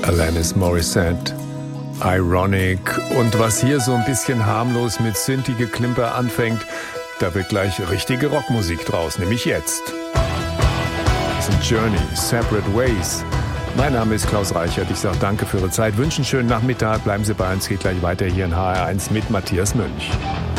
Alanis Morissette, Ironic. Und was hier so ein bisschen harmlos mit Synthi-Geklimper anfängt, da wird gleich richtige Rockmusik draus, nämlich jetzt. Das sind Journey, Separate Ways. Mein Name ist Klaus Reichert. Ich sage danke für Ihre Zeit, wünsche einen schönen Nachmittag. Bleiben Sie bei uns, geht gleich weiter hier in HR1 mit Matthias Münch.